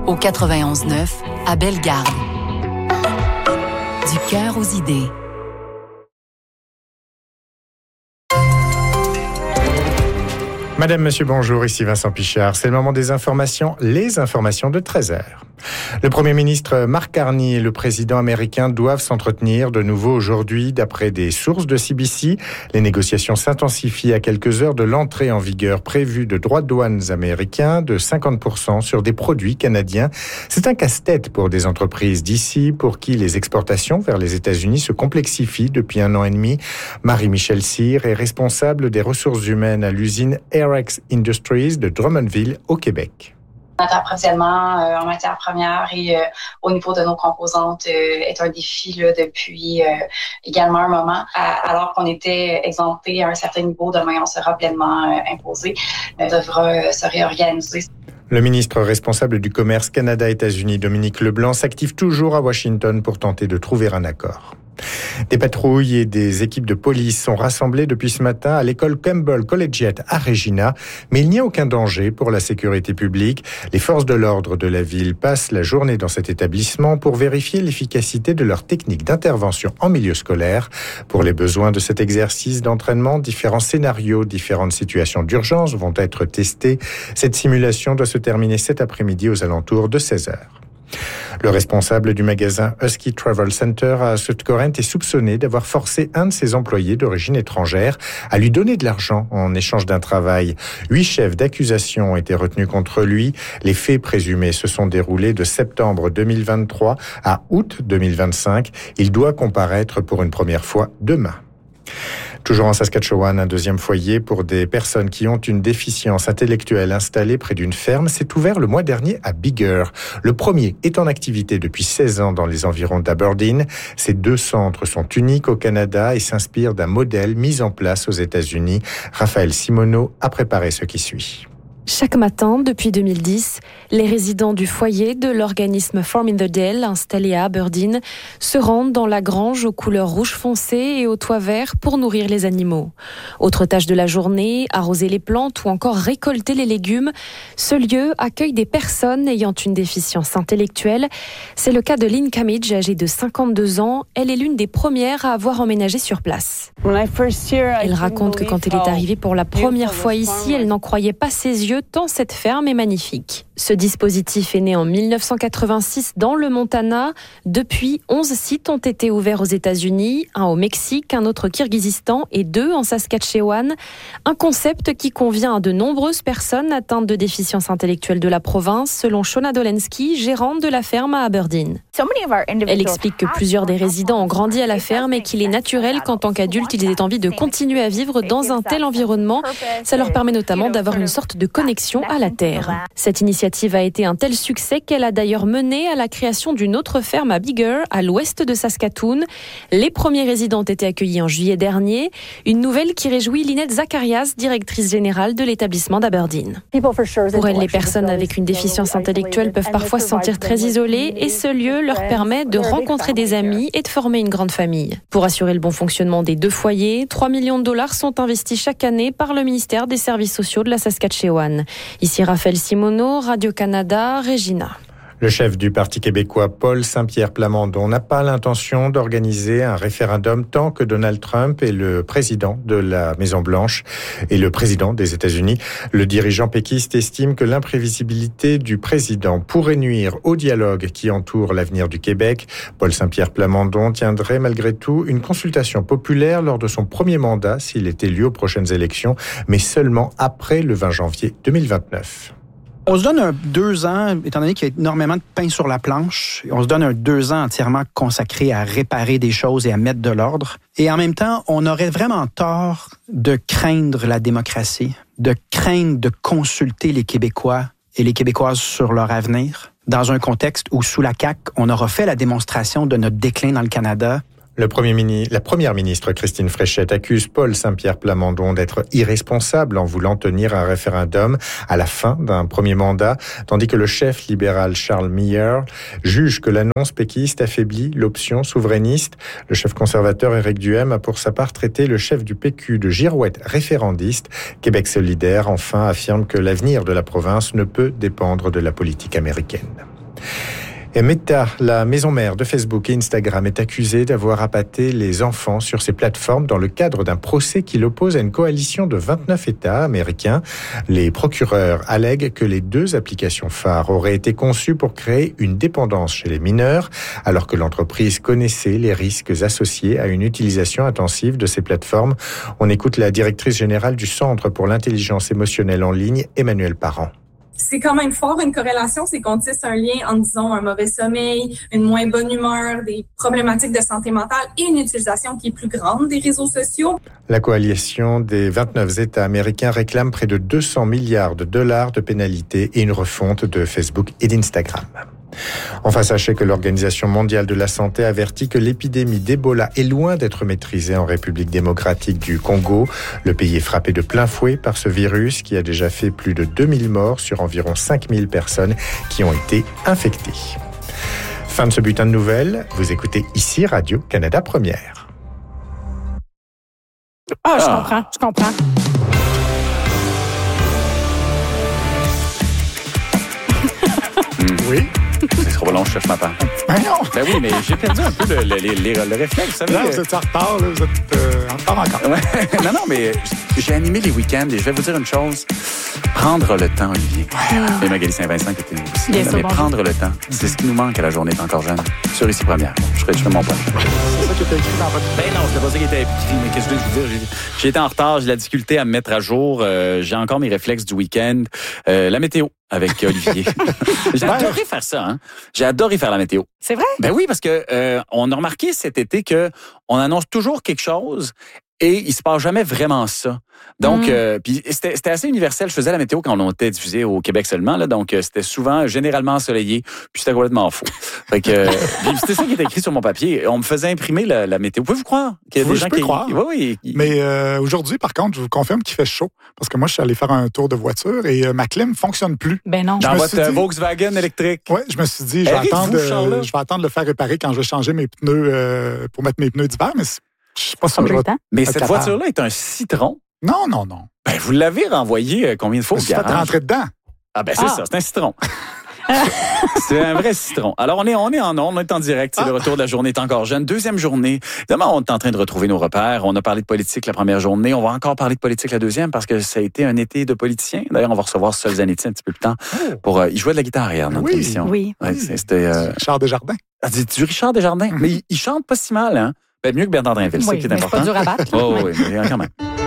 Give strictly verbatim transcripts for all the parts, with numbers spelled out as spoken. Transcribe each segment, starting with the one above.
au quatre-vingt-onze neuf à Bellegarde. Du cœur aux idées. Madame, Monsieur, bonjour, ici Vincent Pichard. C'est le moment des informations, les informations de treize heures. Le Premier ministre Mark Carney et le président américain doivent s'entretenir de nouveau aujourd'hui. D'après des sources de C B C, les négociations s'intensifient à quelques heures de l'entrée en vigueur prévue de droits de douanes américains de cinquante pour cent sur des produits canadiens. C'est un casse-tête pour des entreprises d'ici, pour qui les exportations vers les États-Unis se complexifient depuis un an et demi. Marie-Michelle Cyr est responsable des ressources humaines à l'usine Aerex Industries de Drummondville, au Québec. Notre approvisionnement euh, en matières premières et euh, au niveau de nos composantes euh, est un défi là, depuis euh, également un moment. À, alors qu'on était exempté à un certain niveau, demain on sera pleinement euh, imposé. On devra euh, se réorganiser. Le ministre responsable du commerce Canada-États-Unis, Dominique Leblanc, s'active toujours à Washington pour tenter de trouver un accord. Des patrouilles et des équipes de police sont rassemblées depuis ce matin à l'école Campbell Collegiate à Regina, mais il n'y a aucun danger pour la sécurité publique. Les forces de l'ordre de la ville passent la journée dans cet établissement pour vérifier l'efficacité de leur technique d'intervention en milieu scolaire. Pour les besoins de cet exercice d'entraînement, différents scénarios, différentes situations d'urgence vont être testés. Cette simulation doit se terminer cet après-midi aux alentours de seize heures. Le responsable du magasin Husky Travel Center à Sudcurrent est soupçonné d'avoir forcé un de ses employés d'origine étrangère à lui donner de l'argent en échange d'un travail. Huit chefs d'accusation ont été retenus contre lui. Les faits présumés se sont déroulés de septembre deux mille vingt-trois à août deux mille vingt-cinq. Il doit comparaître pour une première fois demain. Toujours en Saskatchewan, un deuxième foyer pour des personnes qui ont une déficience intellectuelle installé près d'une ferme s'est ouvert le mois dernier à Biggar. Le premier est en activité depuis seize ans dans les environs d'Aberdeen. Ces deux centres sont uniques au Canada et s'inspirent d'un modèle mis en place aux États-Unis. Raphaël Simoneau a préparé ce qui suit. Chaque matin, depuis deux mille dix, les résidents du foyer de l'organisme Farm in the Dale, installé à Aberdeen, se rendent dans la grange aux couleurs rouge foncé et au toit vert pour nourrir les animaux. Autre tâche de la journée, arroser les plantes ou encore récolter les légumes. Ce lieu accueille des personnes ayant une déficience intellectuelle. C'est le cas de Lynn Camidge, âgée de cinquante-deux ans. Elle est l'une des premières à avoir emménagé sur place. Elle raconte que quand elle est arrivée pour la première fois ici, elle n'en croyait pas ses yeux tant cette ferme est magnifique. Ce dispositif est né en dix-neuf cent quatre-vingt-six dans le Montana. Depuis, onze sites ont été ouverts aux États-Unis, un au Mexique, un autre au Kirghizistan et deux en Saskatchewan. Un concept qui convient à de nombreuses personnes atteintes de déficience intellectuelle de la province, selon Shona Dolensky, gérante de la ferme à Aberdeen. Elle explique que plusieurs des résidents ont grandi à la ferme et qu'il est naturel qu'en tant qu'adultes, ils aient envie de continuer à vivre dans un tel environnement. Ça leur permet notamment d'avoir une sorte de connexion à la terre. Cette initiative a été un tel succès qu'elle a d'ailleurs mené à la création d'une autre ferme à Biggar, à l'ouest de Saskatoon. Les premiers résidents ont été accueillis en juillet dernier. Une nouvelle qui réjouit Lynette Zacharias, directrice générale de l'établissement d'Aberdeen. Pour elle, les personnes avec une déficience intellectuelle peuvent parfois se sentir très isolées et ce lieu leur permet de rencontrer des amis et de former une grande famille. Pour assurer le bon fonctionnement des deux foyers, trois millions de dollars sont investis chaque année par le ministère des Services sociaux de la Saskatchewan. Ici Raphaël Simoneau, Radio-Canada, Regina. Le chef du Parti québécois, Paul Saint-Pierre Plamondon, n'a pas l'intention d'organiser un référendum tant que Donald Trump est le président de la Maison-Blanche et le président des États-Unis. Le dirigeant péquiste estime que l'imprévisibilité du président pourrait nuire au dialogue qui entoure l'avenir du Québec. Paul Saint-Pierre Plamondon tiendrait malgré tout une consultation populaire lors de son premier mandat s'il est élu aux prochaines élections, mais seulement après le vingt janvier deux mille vingt-neuf. On se donne un deux ans, étant donné qu'il y a énormément de pain sur la planche, on se donne un deux ans entièrement consacré à réparer des choses et à mettre de l'ordre. Et en même temps, on aurait vraiment tort de craindre la démocratie, de craindre de consulter les Québécois et les Québécoises sur leur avenir, dans un contexte où, sous la C A Q, on aura fait la démonstration de notre déclin dans le Canada. Le premier mini, la première ministre Christine Fréchette accuse Paul Saint-Pierre Plamondon d'être irresponsable en voulant tenir un référendum à la fin d'un premier mandat, tandis que le chef libéral Charles Miller juge que l'annonce péquiste affaiblit l'option souverainiste. Le chef conservateur Éric Duhem a pour sa part traité le chef du P Q de girouette référendiste. Québec solidaire, enfin, affirme que l'avenir de la province ne peut dépendre de la politique américaine. Et Meta, la maison mère de Facebook et Instagram, est accusée d'avoir appâté les enfants sur ses plateformes dans le cadre d'un procès qui l'oppose à une coalition de vingt-neuf États américains. Les procureurs allèguent que les deux applications phares auraient été conçues pour créer une dépendance chez les mineurs, alors que l'entreprise connaissait les risques associés à une utilisation intensive de ces plateformes. On écoute la directrice générale du Centre pour l'intelligence émotionnelle en ligne, Emmanuelle Parent. C'est quand même fort une corrélation, c'est qu'on tisse un lien en disant un mauvais sommeil, une moins bonne humeur, des problématiques de santé mentale et une utilisation qui est plus grande des réseaux sociaux. La coalition des vingt-neuf États américains réclame près de deux cents milliards de dollars de pénalités et une refonte de Facebook et d'Instagram. Enfin, sachez que l'Organisation mondiale de la santé avertit que l'épidémie d'Ebola est loin d'être maîtrisée en République démocratique du Congo. Le pays est frappé de plein fouet par ce virus qui a déjà fait plus de deux mille morts sur environ cinq mille personnes qui ont été infectées. Fin de ce bulletin de nouvelles. Vous écoutez ici Radio-Canada Première. Ah, je comprends, je comprends. Oui. C'est trop long, chef Mapan. Ben non. Ben oui, mais j'ai perdu un peu le, le, le, le, le réflexe. Vous savez, là, vous êtes en retard, là, vous êtes euh, en retard encore. Ouais. Non, non, mais j'ai animé les week-ends et je vais vous dire une chose. Prendre le temps, Olivier. Ouais. Et Magali Saint-Vincent qui était aussi là, mais bon prendre le temps, c'est ce qui nous manque à la journée est encore jeune. Sur Ici Première. Je ferai, je ferai mon point. C'est ça qui était écrit dans votre... Ben non, c'est pas ça qui était écrit. Mais qu'est-ce que je veux vous dire? J'ai, j'ai été en retard, j'ai de la difficulté à me mettre à jour. Euh, j'ai encore mes réflexes du week-end. Euh, la météo avec Olivier. J'ai adoré faire ça, hein. J'ai adoré faire la météo. C'est vrai? Ben oui, parce que euh, on a remarqué cet été que on annonce toujours quelque chose et il se passe jamais vraiment ça. Donc, mm. euh, puis c'était, c'était assez universel. Je faisais la météo quand on était diffusé au Québec seulement, là, donc euh, c'était souvent généralement ensoleillé, puis c'était complètement faux. Fait que euh, c'était ça qui était écrit sur mon papier. On me faisait imprimer la, la météo. Pouvez-vous croire qu'il y a oui, des gens je peux qui croire. Oui, oui. Mais euh, aujourd'hui, par contre, je vous confirme qu'il fait chaud parce que moi, je suis allé faire un tour de voiture et euh, ma clim fonctionne plus. Ben non. Dans votre dit, Volkswagen électrique. Oui, je me suis dit, je vais, attendre, euh, je vais attendre de le faire réparer quand je vais changer mes pneus euh, pour mettre mes pneus d'hiver, mais je sais pas si ça va. Mais cette capable. voiture-là est un Citroën. Non, non, non. Ben, vous l'avez renvoyé combien de fois au garage? Je suis fait rentrer dedans. Ah, ben c'est ah. ça, c'est un citron. C'est un vrai citron. Alors, on est, on est en ondes, on est en direct. C'est ah. le retour de la journée est encore jeune. Deuxième journée. Évidemment, on est en train de retrouver nos repères. On a parlé de politique la première journée. On va encore parler de politique la deuxième parce que ça a été un été de politiciens. D'ailleurs, on va recevoir Sol Zanetti un petit peu plus tard pour euh, il jouait de la guitare hier dans notre oui. émission. Oui. Ouais, c'était euh... Richard Desjardins. Ah, du, du Richard Desjardins. Mm-hmm. Mais il, il chante pas si mal, hein? Ben, mieux que Bernard Drinville, oui, c'est ce qui est important. C'est pas dur à battre. Oh, oui, mais quand même.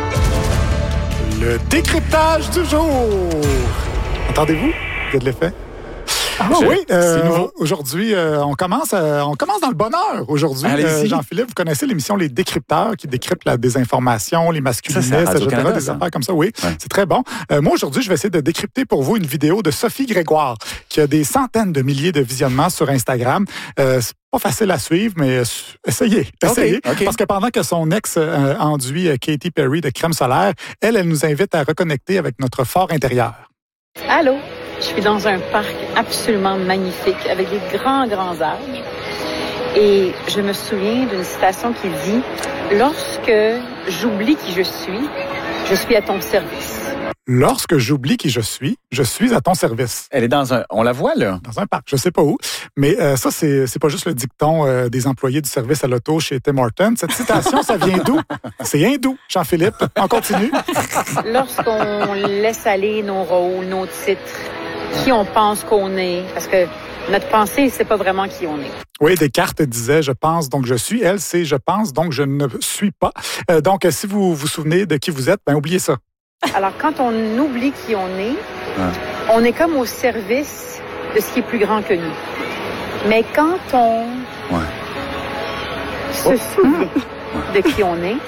Le décryptage du jour. Entendez-vous? Il y a de l'effet? Ah, Je, oui, euh, c'est nouveau. Aujourd'hui, euh, on commence, euh, on commence dans le bonheur. Aujourd'hui, euh, Jean-Philippe, vous connaissez l'émission Les Décrypteurs qui décryptent la désinformation, les masculinistes, et cetera, des affaires comme ça. Oui, ouais. C'est très bon. Euh, moi, aujourd'hui, je vais essayer de décrypter pour vous une vidéo de Sophie Grégoire qui a des centaines de milliers de visionnements sur Instagram. Euh, c'est pas facile à suivre, mais essayez, essayez. Okay, okay. Parce que pendant que son ex euh, enduit Katy Perry de crème solaire, elle, elle nous invite à reconnecter avec notre fort intérieur. Allô? Je suis dans un parc absolument magnifique avec des grands, grands arbres. Et je me souviens d'une citation qui dit « Lorsque j'oublie qui je suis, je suis à ton service. » Lorsque j'oublie qui je suis, je suis à ton service. Elle est dans un... On la voit, là? Dans un parc, je sais pas où. Mais euh, ça, c'est, c'est pas juste le dicton euh, des employés du service à l'auto chez Tim Hortons. Cette citation, ça vient d'où? C'est hindou, Jean-Philippe. On continue. Lorsqu'on laisse aller nos rôles, nos titres, qui on pense qu'on est, parce que notre pensée, c'est pas vraiment qui on est. Oui, Descartes disait « je pense, donc je suis ». Elle, c'est « je pense, donc je ne suis pas euh, ». Donc, si vous vous souvenez de qui vous êtes, ben oubliez ça. Alors, quand on oublie qui on est, ouais. on est comme au service de ce qui est plus grand que nous. Mais quand on ouais. se oh. souvient de qui on est,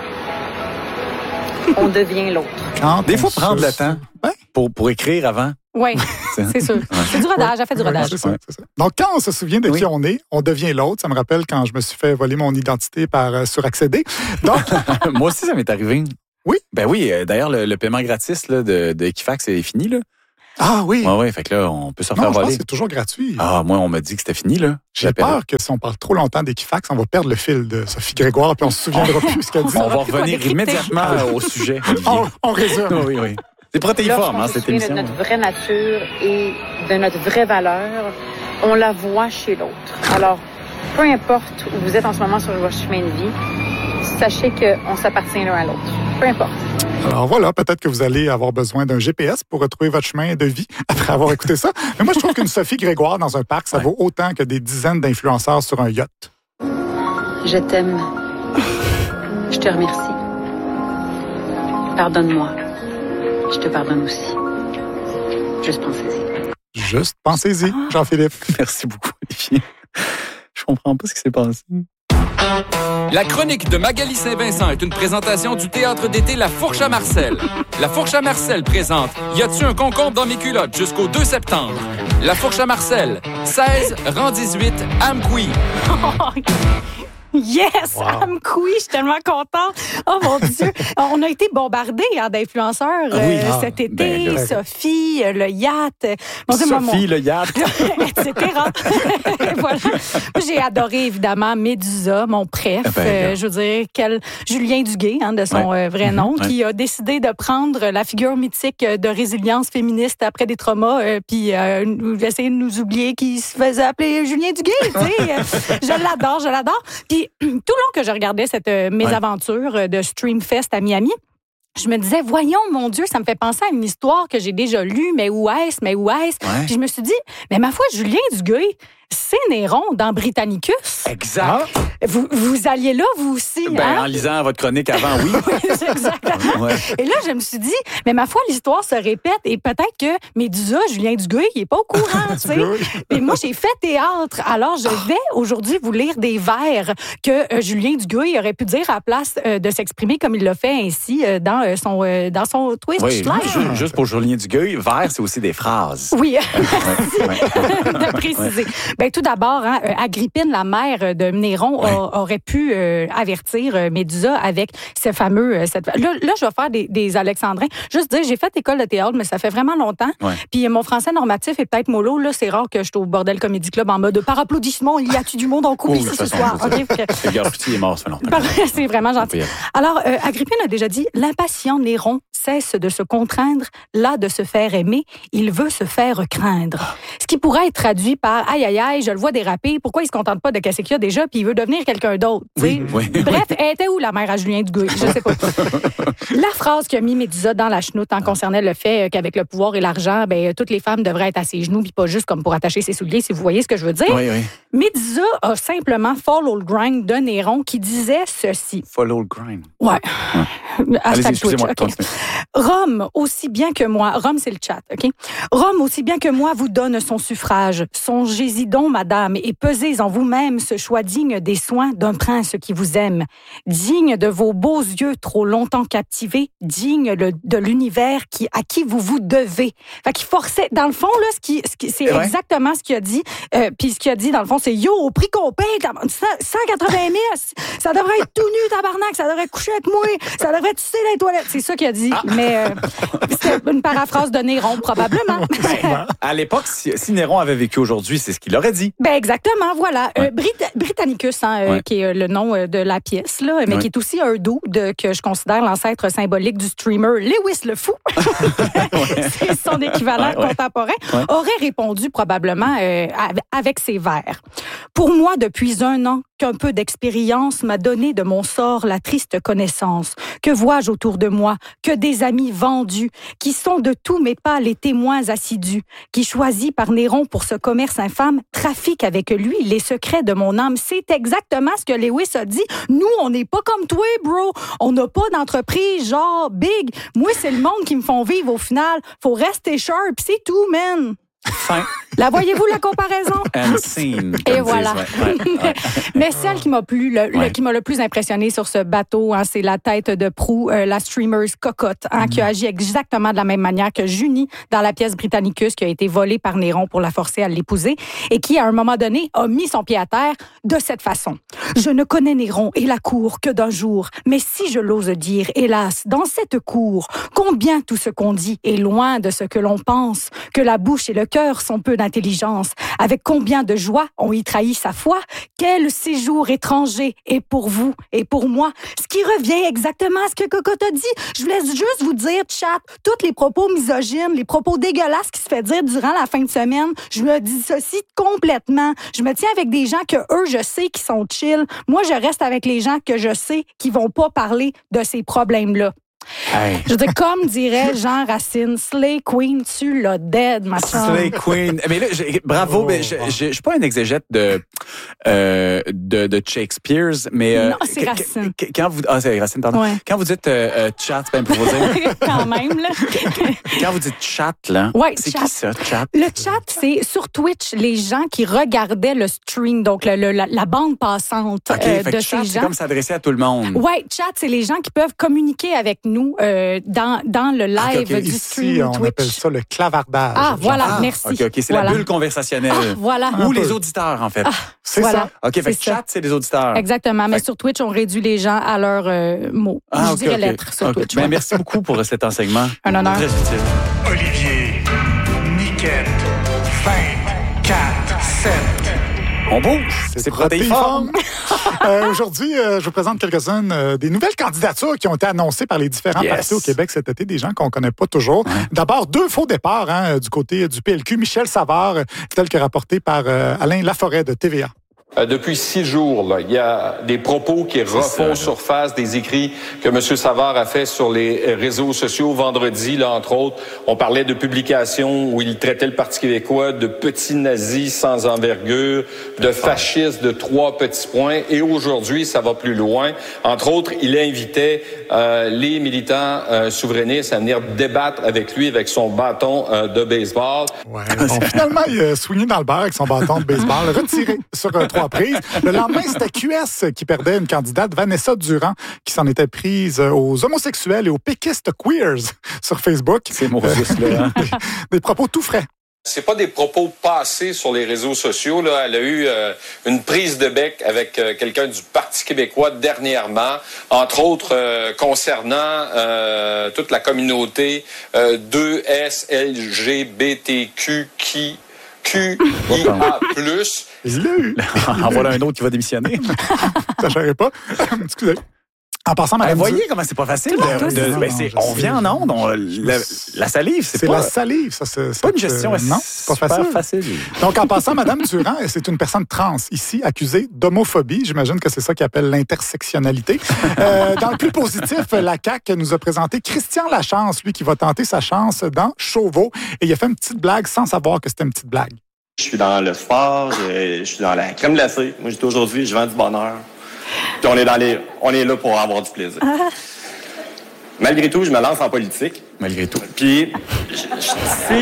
on devient l'autre. Quand Des fois, prendre le temps ouais. pour, pour écrire avant. Oui, c'est sûr. Ouais. C'est du rodage, elle fait du rodage. Ouais, c'est ça, c'est ça. Donc, quand on se souvient de oui. qui on est, on devient l'autre. Ça me rappelle quand je me suis fait voler mon identité par euh, suraccéder. Donc, moi aussi, ça m'est arrivé. Oui? Ben oui, euh, d'ailleurs, le, le paiement gratis là, de, de Equifax est fini, là. Ah oui? Oui, oui, fait que là, on peut se refaire non, je voler. pense que c'est toujours gratuit. Ah, moi, on m'a dit que c'était fini, là. J'ai peur que si on parle trop longtemps d'Equifax, on va perdre le fil de Sophie Grégoire puis on se souviendra plus ce qu'elle dit. On va revenir immédiatement au sujet. on, on résume. Oui, oui. C'est protéiforme, hein, cette émission. De notre vraie nature et de notre vraie valeur, on la voit chez l'autre. Alors, peu importe où vous êtes en ce moment sur votre chemin de vie, sachez qu'on s'appartient l'un à l'autre. Peu importe. Alors voilà, peut-être que vous allez avoir besoin d'un G P S pour retrouver votre chemin de vie après avoir écouté ça. Mais moi, je trouve qu'une Sophie Grégoire dans un parc, ça ouais. vaut autant que des dizaines d'influenceurs sur un yacht. Je t'aime. Je te remercie. Pardonne-moi. Je te pardonne aussi. Juste pensez-y. Juste pensez-y, Jean-Philippe. Merci beaucoup, Olivier. Je comprends pas ce qui s'est passé. La chronique de Magali Saint-Vincent est une présentation du théâtre d'été La Fourche à Marcel. La Fourche à Marcel présente Y a-tu un concombre dans mes culottes jusqu'au deux septembre. La Fourche à Marcel, seize, rang dix-huit, Amqui. Yes! Wow. Amqui, je suis tellement contente. Oh mon Dieu! On a été bombardés hein, d'influenceurs ah oui, euh, ah, cet été. Ben, le... Sophie, le yacht. Bon, Sophie, mon... le yacht. et cetera. Voilà. J'ai adoré, évidemment, Médusa, mon préf. Ben, euh, je veux dire, quel... Julien Duguay, hein, de son ouais. euh, vrai nom, mm-hmm. qui a décidé de prendre la figure mythique de résilience féministe après des traumas, euh, puis euh, essayer de nous oublier qu'il se faisait appeler Julien Duguay. Je l'adore, je l'adore. Puis tout le long que je regardais cette euh, mésaventure ouais. de Streamfest à Miami, je me disais, voyons, mon Dieu, ça me fait penser à une histoire que j'ai déjà lue, mais où est-ce, mais où est-ce? Ouais. Puis je me suis dit, mais ma foi, Julien Duguay, c'est Néron dans Britannicus. Exact. Vous, vous alliez là, vous aussi, ben, hein? En lisant votre chronique avant, oui. oui, exactement. Ouais. Et là, je me suis dit, mais ma foi, l'histoire se répète et peut-être que Médusa, Julien Duguay, il n'est pas au courant, tu sais. Et moi, j'ai fait théâtre. Alors, je vais aujourd'hui vous lire des vers que euh, Julien Duguay aurait pu dire à la place euh, de s'exprimer comme il l'a fait ainsi euh, dans, euh, son, euh, dans son Twitch oui, live. Juste pour Julien Duguay, vers, c'est aussi des phrases. Oui, merci de préciser. Ben, tout d'abord, hein, Agrippine, la mère de Néron, ouais. a, aurait pu euh, avertir euh, Médusa avec ce fameux... Euh, cette... Là, là, je vais faire des, des alexandrins. Juste dire, j'ai fait école de théâtre, mais ça fait vraiment longtemps. Ouais. Puis mon français normatif est peut-être mollo. Là, c'est rare que je suis au Bordel Comedy Club en mode par applaudissement, il y a-tu du monde en couple oh, ici ce soir? Okay, le gars petit est mort, ça fait longtemps. C'est vraiment gentil. Alors, euh, Agrippine a déjà dit, l'impatient Néron cesse de se contraindre, là de se faire aimer, il veut se faire craindre. Ah. Ce qui pourrait être traduit par aïe aïe aïe, je le vois déraper, pourquoi il se contente pas de casser qu'il y a déjà puis il veut devenir quelqu'un d'autre, oui, oui, bref, oui. Elle était où la mère à Julien Duguay? Je sais pas. La phrase qu'a mis Médusa dans la chenoute en concernait le fait qu'avec le pouvoir et l'argent, ben toutes les femmes devraient être à ses genoux puis pas juste comme pour attacher ses souliers, si vous voyez ce que je veux dire. Oui, oui. Médusa a simplement follow le grind de Néron qui disait ceci. Follow le grind. Ouais. ouais. Allez-y, excusez-moi. Okay. Rome, aussi bien que moi, Rome c'est le chat, OK? Rome, aussi bien que moi, vous donne son suffrage. Songez-y donc, madame, et pesez en vous-même ce choix digne des soins d'un prince qui vous aime. Digne de vos beaux yeux trop longtemps captivés, digne le, de l'univers qui, à qui vous vous devez. Fait qu'il forçait, dans le fond, là, ce qui, ce qui, c'est ouais. exactement ce qu'il a dit. Euh, Puis ce qu'il a dit, dans le fond, c'est yo, au prix qu'on paye, cent quatre-vingt mille, ça devrait être tout nu, tabarnak, ça devrait coucher avec moi, ça devrait tisser dans les toilettes. C'est ça qu'il a dit. Ah. Mais euh, c'était une paraphrase de Néron, probablement. Ben, à l'époque, si, si Néron avait vécu aujourd'hui, c'est ce qu'il aurait dit. Ben exactement, voilà. Ouais. Euh, Brit- Britannicus, hein, euh, ouais. qui est euh, le nom euh, de la pièce, là, mais ouais. qui est aussi un dude que je considère l'ancêtre symbolique du streamer Lewis le Fou. ouais. C'est son équivalent ouais, ouais. contemporain. Ouais. Aurait répondu probablement euh, avec ses vers. Pour moi, depuis un an, qu'un peu d'expérience m'a donné de mon sort la triste connaissance. Que vois-je autour de moi? Que des amis vendus, qui sont de tous mes pas les témoins assidus, qui choisis par Néron pour ce commerce infâme, trafiquent avec lui les secrets de mon âme. C'est exactement ce que Lewis a dit. Nous, on n'est pas comme toi, bro. On n'a pas d'entreprise genre big. Moi, c'est le monde qui me font vivre au final. Faut rester sharp, c'est tout, man. Fin. La voyez-vous, la comparaison? And scene. Et voilà. Disent, ouais, ouais, ouais. Mais celle qui m'a, plu, le, ouais. le, qui m'a le plus impressionné sur ce bateau, hein, c'est la tête de proue, euh, la streamer Cocotte, hein, mm. qui a agi exactement de la même manière que Junie dans la pièce Britannicus qui a été volée par Néron pour la forcer à l'épouser et qui, à un moment donné, a mis son pied à terre de cette façon. Je ne connais Néron et la cour que d'un jour, mais si je l'ose dire, hélas, dans cette cour, combien tout ce qu'on dit est loin de ce que l'on pense, que la bouche et le cœur sont peu intelligence? Avec combien de joie on y trahit sa foi? Quel séjour étranger est pour vous et pour moi? Ce qui revient exactement à ce que Coco t'a dit. Je voulais juste vous dire, chat, tous les propos misogynes, les propos dégueulasses qui se fait dire durant la fin de semaine, je me dissocie complètement. Je me tiens avec des gens que eux, je sais qui sont chill. Moi, je reste avec les gens que je sais qui vont pas parler de ces problèmes-là. Hey. Je veux dire, comme dirait Jean Racine, Slay Queen, tu l'as dead, ma chère. Slay Queen. Mais là, j'ai, bravo, oh, mais je, je, je suis pas un exégète de, euh, de, de Shakespeare, mais... Euh, non, c'est qu- Racine. Qu- quand vous, ah, c'est Racine, pardon. Ouais. Quand vous dites euh, euh, chat, c'est pas pour vous dire. Quand même, là. Quand vous dites chat, là, ouais, c'est chat. qui ça, chat? Le chat, c'est sur Twitch, les gens qui regardaient le stream, donc le, le, la, la bande passante okay, euh, fait de que ces chat, gens. C'est comme s'adresser à tout le monde. Ouais, chat, c'est les gens qui peuvent communiquer avec nous euh, dans, dans le live okay, okay. du Ici, stream on Twitch. appelle ça le clavardage. Ah, voilà, ah, merci. OK, OK, c'est voilà. la bulle conversationnelle. Ah, voilà. Ou les auditeurs, en fait. Ah, c'est voilà. ça. OK, fait que chat, c'est les auditeurs. Exactement, mais fait... sur Twitch, on réduit les gens à leurs euh, mots. Ah, Je okay, dirais okay. lettres sur okay. Twitch. Ben, ouais. merci beaucoup pour cet enseignement. Un honneur. Très utile. Olivier, Niquette, vingt, quatre, sept. On bouge, c'est, c'est protéiforme. euh, aujourd'hui, euh, je vous présente quelques-unes euh, des nouvelles candidatures qui ont été annoncées par les différents yes. partis au Québec cet été, des gens qu'on connaît pas toujours. Ouais. D'abord, deux faux départs hein, du côté du P L Q. Michel Savard, tel que rapporté par euh, Alain Laforêt de T V A. Euh, depuis six jours, là, il y a des propos qui refont surface, des écrits que M. Savard a fait sur les réseaux sociaux vendredi, là, entre autres. On parlait de publications où il traitait le Parti québécois de petits nazis sans envergure, de fascistes de trois petits points. Et aujourd'hui, ça va plus loin. Entre autres, il invitait euh, les militants euh, souverainistes à venir débattre avec lui avec son bâton euh, de baseball. Ouais, bon, finalement, il a soigné dans le beurre avec son bâton de baseball, retiré sur euh, trois prises. Le lendemain, c'était Q S qui perdait une candidate, Vanessa Durand, qui s'en était prise aux homosexuels et aux péquistes queers sur Facebook. C'est mon fils, là. Hein? des, des propos tout frais. C'est pas des propos passés sur les réseaux sociaux. Là. Elle a eu euh, une prise de bec avec euh, quelqu'un du Parti québécois dernièrement, entre autres euh, concernant euh, toute la communauté euh, deux S L G B T Q qui Q I A plus. Il l'a eu. En voilà un autre qui va démissionner. Ça ne pas. Excusez. En passant, madame. Vous voyez comment c'est pas facile. De, de, de, non, ben c'est, on vient en onde. On, la, la salive, c'est, c'est pas... la salive, ça. C'est, c'est pas une gestion. Euh, non, c'est pas facile. facile. Donc, en passant, madame Durand, c'est une personne trans, ici, accusée d'homophobie. J'imagine que c'est ça qu'ils appellent l'intersectionnalité. euh, dans le plus positif, la C A Q nous a présenté Christian Lachance, lui, qui va tenter sa chance dans Chauveau. Et il a fait une petite blague sans savoir que c'était une petite blague. Je suis dans le sport, je, je suis dans la crème glacée. Moi, j'étais aujourd'hui, je vends du bonheur. Puis on est, dans les, on est là pour avoir du plaisir. Ah. Malgré tout, je me lance en politique. Malgré tout. Puis, je, je, si...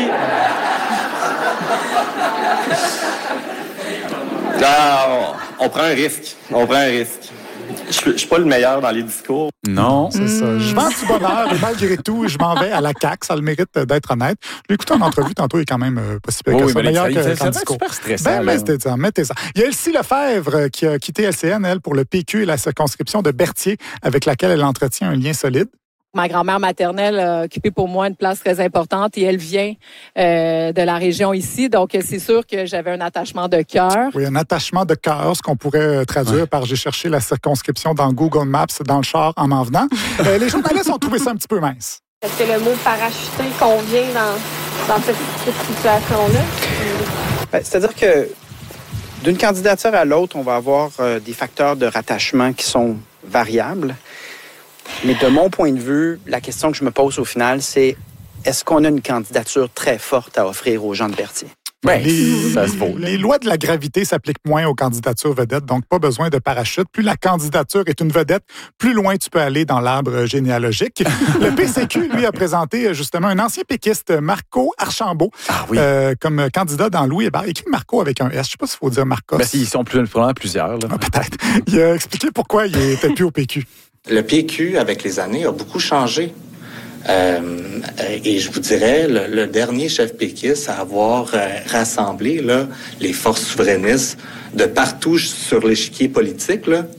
Non, on prend un risque. On prend un risque. Je ne suis pas le meilleur dans les discours. Non. C'est mmh. ça. Je vends du bonheur et malgré tout, je m'en vais à la C A Q. Ça a le mérite d'être honnête. Lui, écoutez, en entrevue, tantôt, il est quand même euh, pas si pire oui, que oui, ça. Meilleur que, qu'en discours. super stressant. Ben, mettez ça, mettez ça. Il y a Elsie Lefebvre qui a quitté L C N, elle, pour le P Q et la circonscription de Berthier, avec laquelle elle entretient un lien solide. Ma grand-mère maternelle a occupé pour moi une place très importante et elle vient euh, de la région ici. Donc, c'est sûr que j'avais un attachement de cœur. Oui, un attachement de cœur, ce qu'on pourrait traduire ouais. par « j'ai cherché la circonscription dans Google Maps, dans le char, en m'en venant ». Euh, les journalistes ont trouvé ça un petit peu mince. Est-ce que le mot « parachuté » convient dans, dans cette, cette situation-là? Ben, c'est-à-dire que d'une candidature à l'autre, on va avoir euh, des facteurs de rattachement qui sont variables. Mais de mon point de vue, la question que je me pose au final, c'est est-ce qu'on a une candidature très forte à offrir aux gens de Berthier? Ben, les, ça se vaut. Les lois de la gravité s'appliquent moins aux candidatures vedettes, donc pas besoin de parachute. Plus la candidature est une vedette, plus loin tu peux aller dans l'arbre généalogique. Le P C Q, lui, a présenté justement un ancien péquiste, Marco Archambault, ah, oui. euh, comme candidat dans Louis Hébert. Écrit Marco avec un S. Je ne sais pas s'il faut dire Marcos. Ben, s'ils sont plus, probablement plusieurs. Là. Ah, peut-être. Il a expliqué pourquoi il n'était plus au P Q. Le P Q, avec les années, a beaucoup changé. Euh, et je vous dirais, le, le dernier chef péquiste à avoir euh, rassemblé là, les forces souverainistes de partout sur l'échiquier politique, là,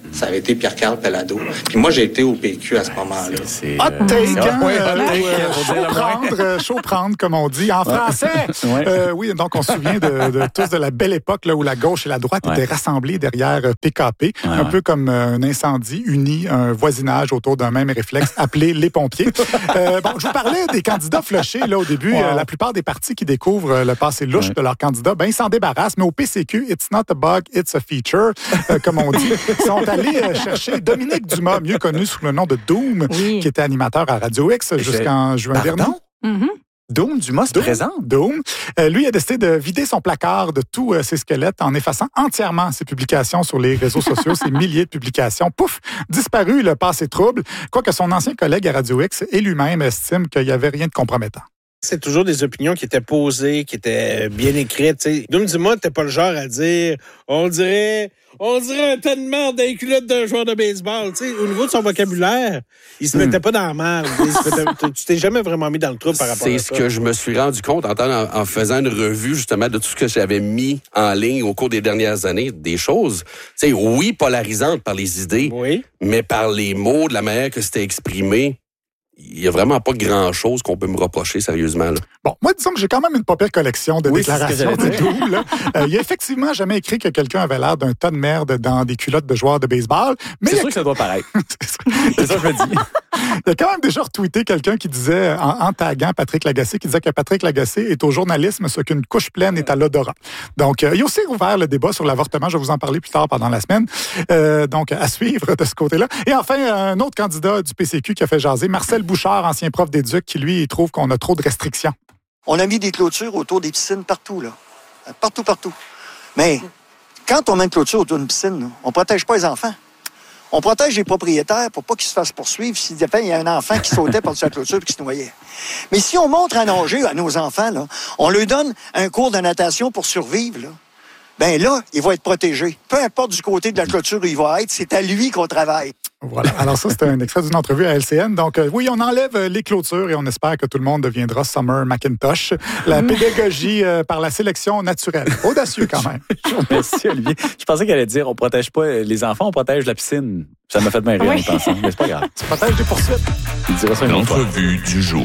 ça avait été Pierre-Carl Pellado. Puis moi, j'ai été au P Q à ce moment-là. C'est, c'est, hot take, hein? Ouais, hot take. Euh, chaud prendre, euh, chaud prendre, comme on dit en français. Ouais. Euh, oui, donc on se souvient de, de tous de la belle époque là, où la gauche et la droite ouais. étaient rassemblées derrière P K P, ouais, un ouais. peu comme un incendie uni, un voisinage autour d'un même réflexe appelé les pompiers. euh, bon, je vous parlais des candidats flochés là au début. Wow. Euh, la plupart des partis qui découvrent le passé louche ouais. de leurs candidats, ben ils s'en débarrassent. Mais au P C Q, it's not a bug, it's a feature, euh, comme on dit. Ils sont allés euh, chercher Dominique Dumas, mieux connu sous le nom de Doom, oui. qui était animateur à Radio X jusqu'en juin Pardon? dernier. Mm-hmm. Doom Dumas se présente. Doom. Euh, lui a décidé de vider son placard de tous euh, ses squelettes en effaçant entièrement ses publications sur les réseaux sociaux, ses milliers de publications. Pouf, disparu le passé trouble, quoique son ancien collègue à Radio X et lui-même estime qu'il n'y avait rien de compromettant. C'est toujours des opinions qui étaient posées, qui étaient bien écrites. T'sais. Doom Dumas, t'es pas le genre à dire on dirait on dirait un tas de merde dans les culottes d'un joueur de baseball. T'sais. Au niveau de son vocabulaire, il se mettait mm. pas dans la merde. Mettait, tu t'es jamais vraiment mis dans le trou par rapport C'est à ça. C'est ce que je me suis rendu compte en, en, en faisant une revue justement de tout ce que j'avais mis en ligne au cours des dernières années. Des choses, t'sais, oui, polarisantes par les idées, oui. mais par les mots, de la manière que c'était exprimé. Il n'y a vraiment pas grand-chose qu'on peut me reprocher sérieusement. Là. Bon, moi, disons que j'ai quand même une pas pire collection de oui, déclarations de Doom. Là. Euh, il a effectivement jamais écrit que quelqu'un avait l'air d'un tas de merde dans des culottes de joueurs de baseball. Mais c'est sûr a... que ça doit paraître. c'est ça que je me dis. Il a quand même déjà retweeté quelqu'un qui disait, en, en taguant Patrick Lagacé, qui disait que Patrick Lagacé est au journalisme ce qu'une couche pleine est à l'odorat. Donc, euh, il a aussi ouvert le débat sur l'avortement. Je vais vous en parler plus tard pendant la semaine. Euh, donc, à suivre de ce côté-là. Et enfin, un autre candidat du P C Q qui a fait jaser, Marcel Bouchard, ancien prof d'éduc, qui, lui, il trouve qu'on a trop de restrictions. On a mis des clôtures autour des piscines partout, là. Partout, partout. Mais quand on met une clôture autour d'une piscine, on ne protège pas les enfants. On protège les propriétaires pour pas qu'ils se fassent poursuivre s'il y a un enfant qui sautait par-dessus la clôture et qui se noyait. Mais si on montre à nager à nos enfants, là, on leur donne un cours de natation pour survivre, là, ben là, il va être protégé. Peu importe du côté de la clôture où il va être, c'est à lui qu'on travaille. Voilà. Alors ça, c'était un extrait d'une entrevue à L C N. Donc euh, oui, on enlève euh, les clôtures et on espère que tout le monde deviendra Summer Macintosh. La pédagogie euh, par la sélection naturelle. Audacieux quand même. Merci Olivier. Je pensais qu'elle allait dire on protège pas les enfants, on protège la piscine. Ça m'a fait bien rire en pensant. Mais c'est pas grave. Tu protèges des poursuites. Il dira ça une autre fois. L'entrevue du jour.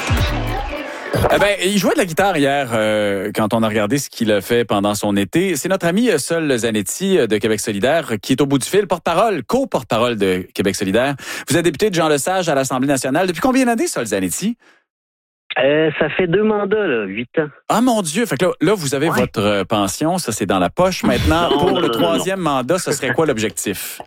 Eh ben, il jouait de la guitare hier euh, quand on a regardé ce qu'il a fait pendant son été. C'est notre ami Sol Zanetti de Québec solidaire qui est au bout du fil, porte-parole, co-porte-parole de Québec solidaire. Vous êtes député de Jean Lesage à l'Assemblée nationale. Depuis combien d'années, Sol Zanetti? Euh, ça fait deux mandats, là, huit ans. Ah mon Dieu! Fait que là, là vous avez ouais. votre pension, ça c'est dans la poche. Maintenant, non, pour non, le non, troisième non. mandat, ce serait quoi l'objectif?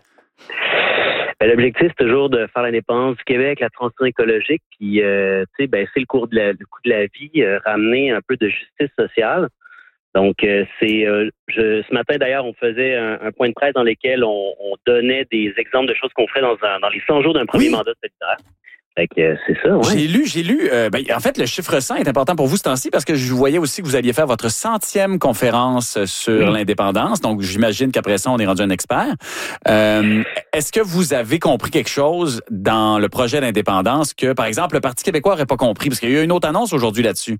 L'objectif, c'est toujours de faire l'indépendance du Québec, la transition écologique, puis euh, tu sais, ben c'est le cours de la, le coût de la vie, euh, ramener un peu de justice sociale. Donc, euh, c'est euh, je, ce matin d'ailleurs, on faisait un, un point de presse dans lequel on, on donnait des exemples de choses qu'on ferait dans, un, dans les cent jours d'un premier oui. mandat solidaire. Fait que euh, c'est ça, ouais. J'ai lu, j'ai lu. Euh, ben, en fait, le chiffre cent est important pour vous ce temps-ci parce que je voyais aussi que vous alliez faire votre centième conférence sur oui. l'indépendance. Donc, j'imagine qu'après ça, on est rendu un expert. Euh, est-ce que vous avez compris quelque chose dans le projet d'indépendance que, par exemple, le Parti québécois n'aurait pas compris? Parce qu'il y a eu une autre annonce aujourd'hui là-dessus.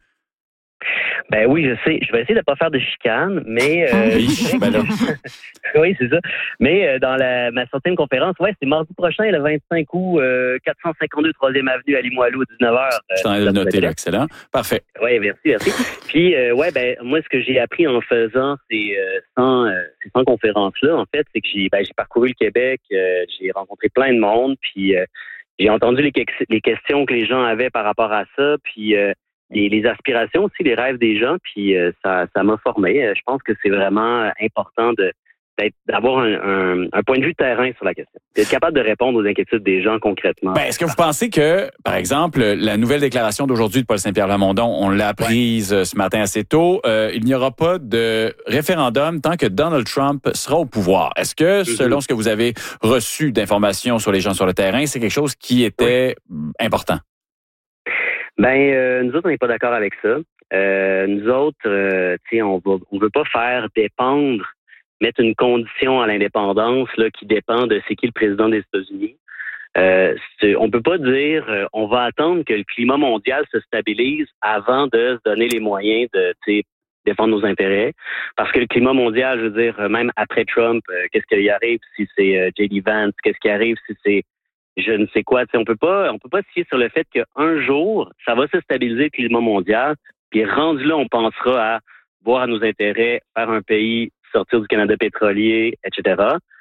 Ben oui, je sais. Je vais essayer de pas faire de chicane, mais euh, oui, ben là. oui, c'est ça. Mais euh, dans la ma centième conférence, ouais, c'est mardi prochain, le vingt-cinq août, euh, quatre cent cinquante-deux troisième avenue à Limoilou, à dix-neuf heures. Je suis en train de le noter là, excellent. Parfait. Oui, merci, merci. Puis euh, ouais, ben moi, ce que j'ai appris en faisant ces euh, cent, euh, ces cent conférences-là, en fait, c'est que j'ai ben, j'ai parcouru le Québec, euh, j'ai rencontré plein de monde, puis euh, j'ai entendu les, les questions que les gens avaient par rapport à ça, puis euh, Les, les aspirations aussi, les rêves des gens, puis euh, ça, ça m'a formé. Je pense que c'est vraiment important de, d'être, d'avoir un, un, un point de vue de terrain sur la question. D'être capable de répondre aux inquiétudes des gens concrètement. Ben, est-ce que vous pensez que, par exemple, la nouvelle déclaration d'aujourd'hui de Paul Saint-Pierre Plamondon, on l'a apprise ouais. ce matin assez tôt, euh, il n'y aura pas de référendum tant que Donald Trump sera au pouvoir. Est-ce que, selon ce que vous avez reçu d'informations sur les gens sur le terrain, c'est quelque chose qui était oui. important? Ben, euh, nous autres, on n'est pas d'accord avec ça. Euh, nous autres, euh, tu sais, on va, on veut pas faire dépendre, mettre une condition à l'indépendance là qui dépend de c'est qui le président des États-Unis. Euh, c'est, on peut pas dire, euh, on va attendre que le climat mondial se stabilise avant de se donner les moyens de, tu sais, défendre nos intérêts. Parce que le climat mondial, je veux dire, même après Trump, euh, qu'est-ce qui arrive si c'est euh, J D Vance? Qu'est-ce qui arrive si c'est je ne sais quoi? T'sais, on peut pas, on peut pas se fier sur le fait qu'un jour, ça va se stabiliser le climat mondial, puis rendu là, on pensera à voir à nos intérêts, faire un pays, sortir du Canada pétrolier, et cetera.